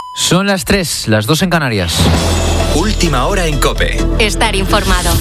Son las 3, las 2 en Canarias. Última hora en COPE. Estar informado.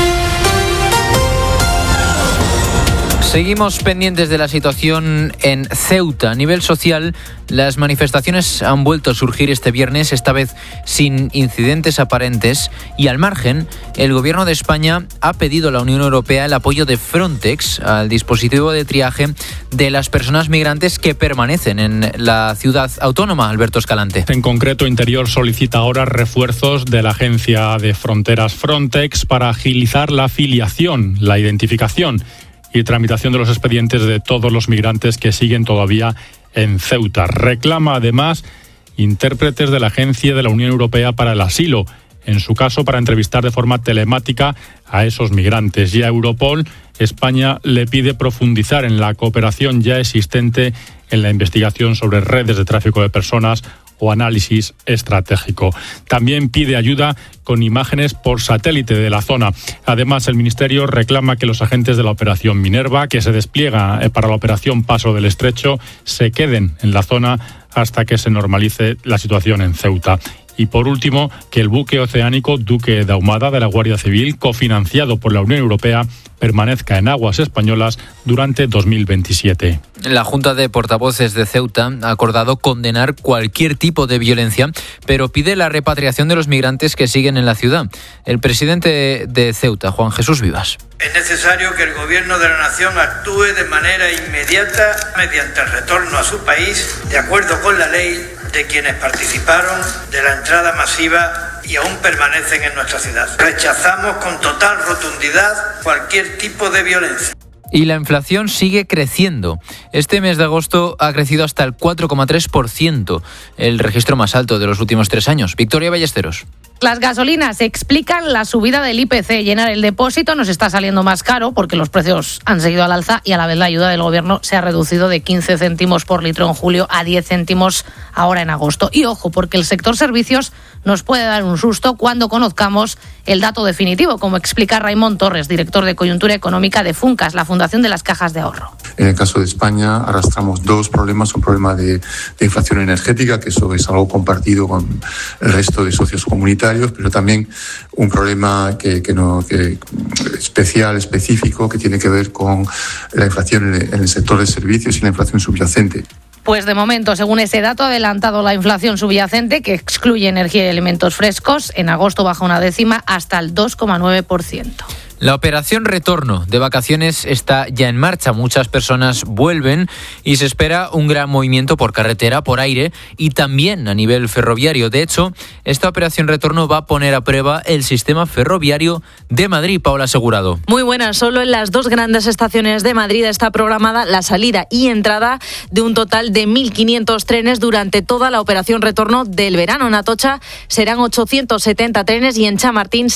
Seguimos pendientes de la situación en Ceuta. A nivel social, las manifestaciones han vuelto a surgir este viernes, esta vez sin incidentes aparentes. Y al margen, el Gobierno de España ha pedido a la Unión Europea el apoyo de Frontex al dispositivo de triaje de las personas migrantes que permanecen en la ciudad autónoma. Alberto Escalante. En concreto, Interior solicita ahora refuerzos de la agencia de fronteras Frontex para agilizar la filiación, la identificación y tramitación de los expedientes de todos los migrantes que siguen todavía en Ceuta. Reclama además intérpretes de la Agencia de la Unión Europea para el Asilo, en su caso para entrevistar de forma telemática a esos migrantes. Y a Europol, España le pide profundizar en la cooperación ya existente en la investigación sobre redes de tráfico de personas o análisis estratégico. También pide ayuda con imágenes por satélite de la zona. Además, el Ministerio reclama que los agentes de la Operación Minerva, que se despliega para la Operación Paso del Estrecho, se queden en la zona hasta que se normalice la situación en Ceuta. Y por último, que el buque oceánico Duque de Ahumada de la Guardia Civil, cofinanciado por la Unión Europea, permanezca en aguas españolas durante 2027. La Junta de Portavoces de Ceuta ha acordado condenar cualquier tipo de violencia, pero pide la repatriación de los migrantes que siguen en la ciudad. El presidente de Ceuta, Juan Jesús Vivas. Es necesario que el Gobierno de la Nación actúe de manera inmediata mediante el retorno a su país, de acuerdo con la ley, de quienes participaron de la entrada masiva y aún permanecen en nuestra ciudad. Rechazamos con total rotundidad cualquier tipo de violencia. Y la inflación sigue creciendo. Este mes de agosto ha crecido hasta el 4,3%, el registro más alto de los últimos 3 años. Victoria Ballesteros. Las gasolinas explican la subida del IPC. Llenar el depósito nos está saliendo más caro porque los precios han seguido al alza y a la vez la ayuda del Gobierno se ha reducido de 15 céntimos por litro en julio a 10 céntimos ahora en agosto. Y ojo, porque el sector servicios nos puede dar un susto cuando conozcamos el dato definitivo, como explica Raimon Torres, director de Coyuntura Económica de Funcas, la Fundación de las Cajas de Ahorro. En el caso de España arrastramos 2 problemas. Un problema de inflación energética, que eso es algo compartido con el resto de socios comunitarios, pero también un problema específico, que tiene que ver con la inflación en el sector de servicios y la inflación subyacente. Pues de momento, según ese dato adelantado, la inflación subyacente, que excluye energía y alimentos frescos, en agosto baja 0,1 hasta el 2,9%. La operación retorno de vacaciones está ya en marcha. Muchas personas vuelven y se espera un gran movimiento por carretera, por aire y también a nivel ferroviario. De hecho, esta operación retorno va a poner a prueba el sistema ferroviario de Madrid. Paula Asegurado. Muy buenas. Solo en las 2 grandes estaciones de Madrid está programada la salida y entrada de un total de 1.500 trenes durante toda la operación retorno del verano. En Atocha serán 870 trenes y en Chamartín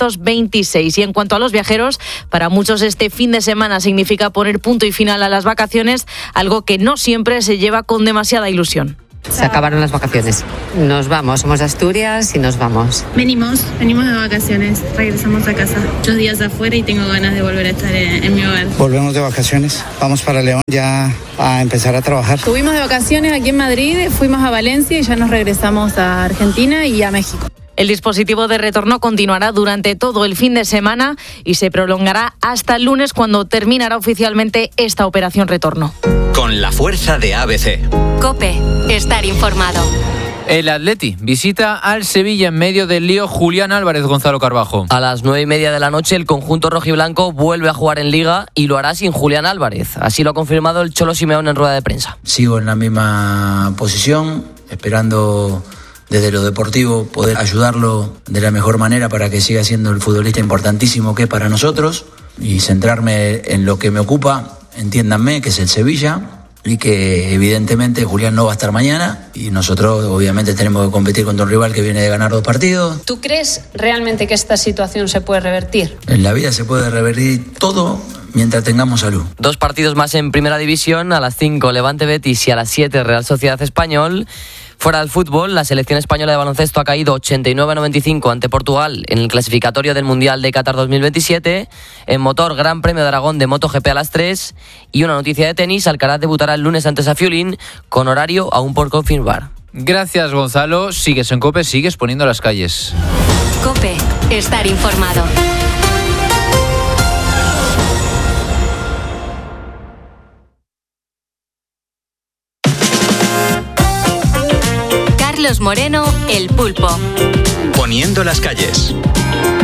626. Y en cuanto a los viajeros, para muchos este fin de semana significa poner punto y final a las vacaciones, algo que no siempre se lleva con demasiada ilusión. Se acabaron las vacaciones. Nos vamos, somos de Asturias y nos vamos. Venimos de vacaciones, regresamos a casa. Muchos días afuera y tengo ganas de volver a estar en mi hogar. Volvemos de vacaciones, vamos para León ya a empezar a trabajar. Estuvimos de vacaciones aquí en Madrid, fuimos a Valencia y ya nos regresamos a Argentina y a México. El dispositivo de retorno continuará durante todo el fin de semana y se prolongará hasta el lunes, cuando terminará oficialmente esta operación retorno. Con la fuerza de ABC. COPE. Estar informado. El Atleti visita al Sevilla en medio del lío. Julián Álvarez, Gonzalo Carbajo. A las 9:30 de la noche el conjunto rojiblanco vuelve a jugar en Liga y lo hará sin Julián Álvarez. Así lo ha confirmado el Cholo Simeone en rueda de prensa. Sigo en la misma posición, esperando desde lo deportivo poder ayudarlo de la mejor manera para que siga siendo el futbolista importantísimo que es para nosotros, y centrarme en lo que me ocupa, entiéndanme, que es el Sevilla, y que evidentemente Julián no va a estar mañana y nosotros obviamente tenemos que competir contra un rival que viene de ganar 2 partidos. ¿Tú crees realmente que esta situación se puede revertir? En la vida se puede revertir todo mientras tengamos salud. 2 partidos más en Primera División, a las 5 Levante Betis y a las 7 Real Sociedad Español. Fuera del fútbol, la selección española de baloncesto ha caído 89-95 ante Portugal en el clasificatorio del Mundial de Qatar 2027. En motor, Gran Premio de Aragón de MotoGP a las 3. Y una noticia de tenis: Alcaraz debutará el lunes ante Safiulin, con horario aún por confirmar. Gracias, Gonzalo. Sigues en COPE, sigues poniendo las calles. COPE, estar informado. Carlos Moreno, El Pulpo. Poniendo las calles.